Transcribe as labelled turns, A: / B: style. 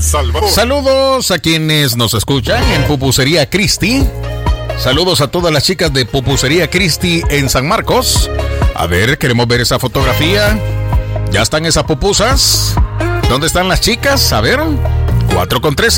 A: Salvador.
B: Saludos a quienes nos escuchan en Pupusería Cristi. Saludos a todas las chicas de Pupusería Cristi en San Marcos. A ver, queremos ver esa fotografía. ¿Ya están esas pupusas? ¿Dónde están las chicas? A ver, 4:13.